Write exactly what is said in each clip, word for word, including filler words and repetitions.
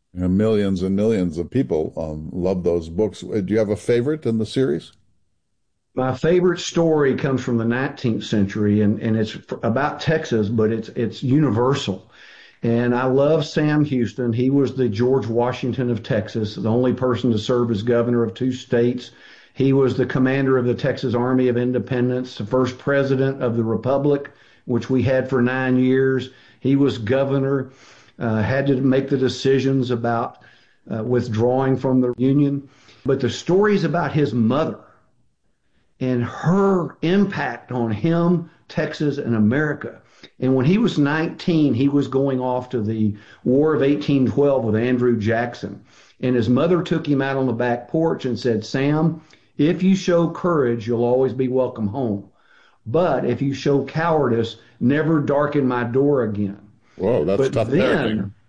And millions and millions of people um, love those books. Uh, Do you have a favorite in the series? My favorite story comes from the nineteenth century, and, and it's about Texas, but it's it's universal. And I love Sam Houston. He was the George Washington of Texas, the only person to serve as governor of two states. He was the commander of the Texas Army of Independence, the first president of the Republic, which we had for nine years. He was governor, uh, had to make the decisions about uh, withdrawing from the Union. But the stories about his mother and her impact on him, Texas, and America. And when he was nineteen, he was going off to the War of eighteen twelve with Andrew Jackson. And his mother took him out on the back porch and said, Sam, if you show courage, you'll always be welcome home. But if you show cowardice, never darken my door again. Whoa, that's But tough parenting. then,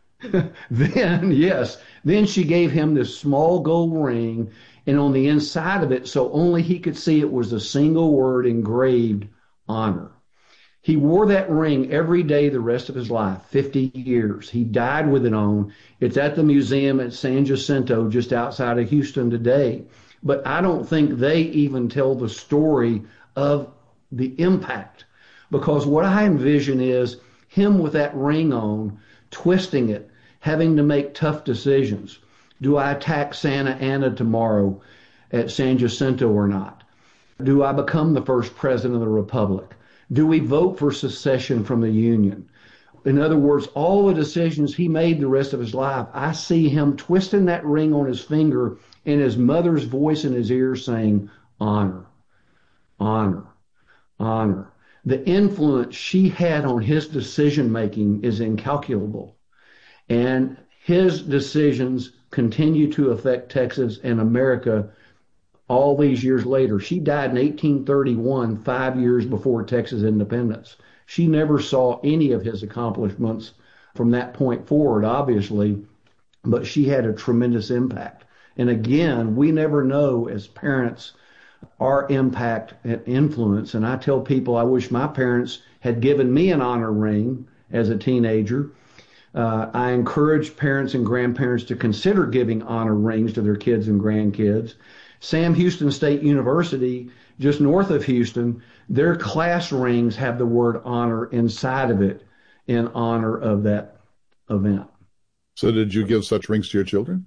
then, yes, then she gave him this small gold ring, and on the inside of it, so only he could see it, was a single word engraved, honor. He wore that ring every day the rest of his life, fifty years. He died with it on. It's at the museum at San Jacinto, just outside of Houston today. But I don't think they even tell the story of the impact, because what I envision is him with that ring on, twisting it, having to make tough decisions. Do I attack Santa Anna tomorrow at San Jacinto or not? Do I become the first president of the Republic? Do we vote for secession from the Union? In other words, all the decisions he made the rest of his life, I see him twisting that ring on his finger and his mother's voice in his ear saying, honor, honor, honor. The influence she had on his decision making is incalculable. And his decisions continue to affect Texas and America all these years later. She died in eighteen thirty-one, five years before Texas independence. She never saw any of his accomplishments from that point forward, obviously, but she had a tremendous impact. And again, we never know as parents our impact and influence. And I tell people I wish my parents had given me an honor ring as a teenager. Uh, I encourage parents and grandparents to consider giving honor rings to their kids and grandkids. Sam Houston State University, just north of Houston, their class rings have the word honor inside of it in honor of that event. So did you give such rings to your children?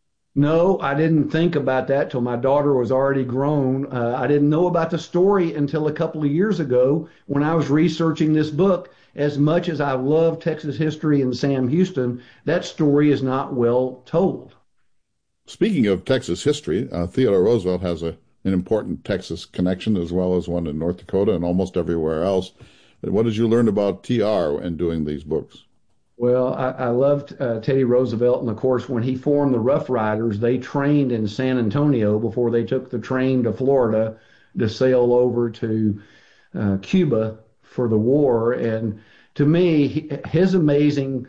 No, I didn't think about that till my daughter was already grown. Uh, I didn't know about the story until a couple of years ago when I was researching this book. As much as I love Texas history and Sam Houston, that story is not well told. Speaking of Texas history, uh, Theodore Roosevelt has a, an important Texas connection as well as one in North Dakota and almost everywhere else. What did you learn about T R in doing these books? Well, I, I loved uh, Teddy Roosevelt, and of course, when he formed the Rough Riders, they trained in San Antonio before they took the train to Florida to sail over to uh, Cuba for the war. And to me, he, his amazing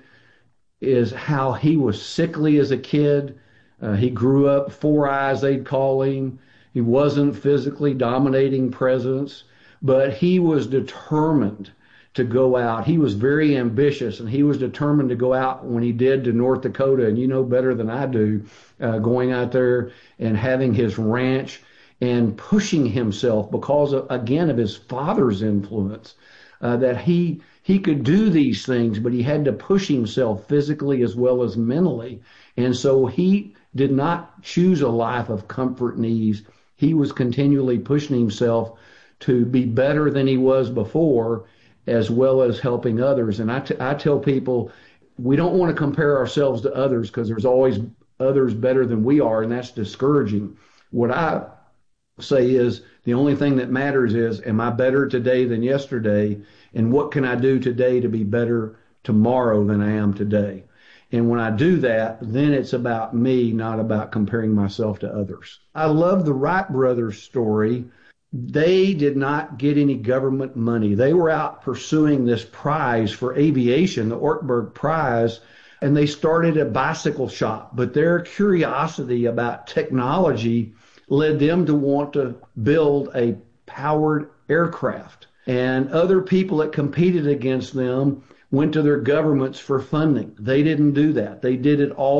is how he was sickly as a kid. Uh, he grew up four eyes, they'd call him. He wasn't physically dominating presence, but he was determined to go out. He was very ambitious, and he was determined to go out when he did to North Dakota. And you know better than I do, uh, going out there and having his ranch and pushing himself because, of, again, of his father's influence, uh, that he he could do these things, but he had to push himself physically as well as mentally. And so he did not choose a life of comfort and ease. He was continually pushing himself to be better than he was before, as well as helping others. And I, t- I tell people, we don't want to compare ourselves to others because there's always others better than we are, and that's discouraging. What I say is the only thing that matters is, am I better today than yesterday? And what can I do today to be better tomorrow than I am today? And when I do that, then it's about me, not about comparing myself to others. I love the Wright brothers story. They did not get any government money. They were out pursuing this prize for aviation, the Ortberg Prize, and they started a bicycle shop. But their curiosity about technology led them to want to build a powered aircraft. And other people that competed against them went to their governments for funding. They didn't do that. They did it all